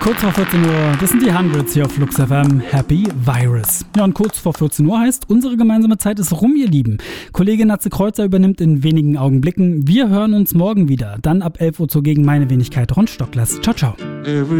Kurz vor 14 Uhr, das sind die Hundreds hier auf Flux FM, Happy Virus. Ja, und kurz vor 14 Uhr heißt, unsere gemeinsame Zeit ist rum, ihr Lieben. Kollege Natze Kreuzer übernimmt in wenigen Augenblicken. Wir hören uns morgen wieder, dann ab 11 Uhr zugegen meine Wenigkeit Ron Stocklers. Ciao, ciao.